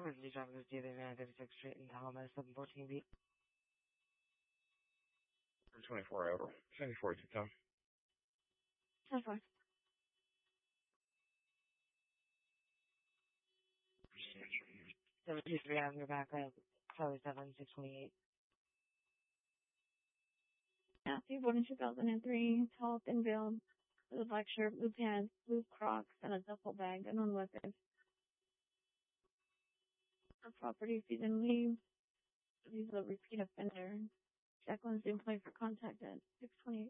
Emergency traffic is due to 56th Street in Tahoe, 714 beat. 24 hour. 74 to come. 10-4. 723 Avenue back up. Charlie 7628. Matthew, born in 2003, tall, thin build, with a black shirt, blue pants, blue Crocs, and a duffel bag, and on weapons. For property fees and leave. He's a repeat offender. Jacqueline's the employee for contact at 628.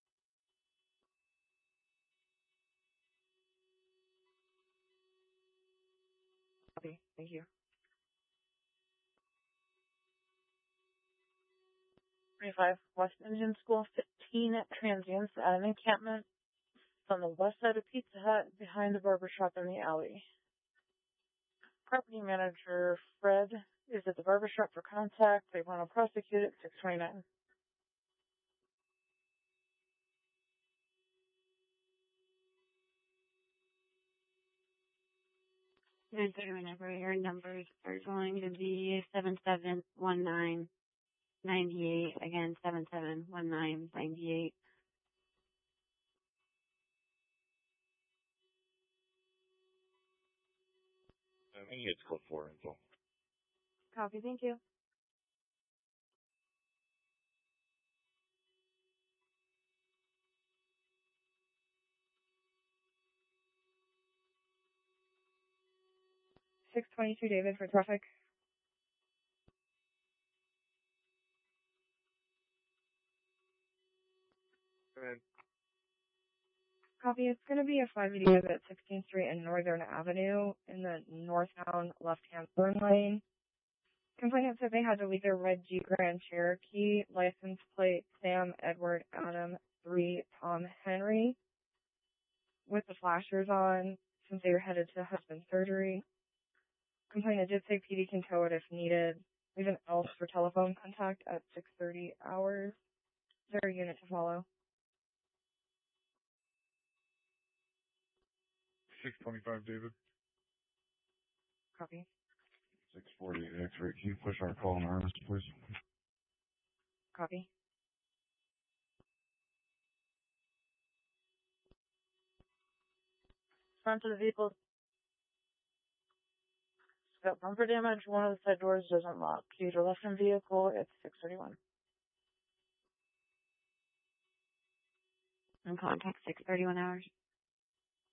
Okay, thank you. 25 West Indian School, 15 transients at an encampment on the west side of Pizza Hut behind the barber shop in the alley. Property manager Fred is at the barber shop for contact. They want to prosecute at 629. Your numbers are going to be 771998. Again, 771998. I think it's code 4 info. Copy, thank you. $622 David for traffic. Go ahead. Copy. It's going to be a 580 at 16th Street and Northern Avenue in the northbound left-hand turn lane. Complainant said they had to leave their red Jeep Grand Cherokee, license plate Sam Edward Adam 3 Tom Henry, with the flashers on since they were headed to husband's surgery. Complainant did say PD can tow it if needed. Leave an else for telephone contact at 6:30 hours. Is there a unit to follow? 625 David. Copy. 640 X-ray. Can you push our call and arms, please? Copy. Front of the vehicle got bumper damage. One of the side doors doesn't lock. Key to left-hand vehicle. It's 631. And contact 631 hours.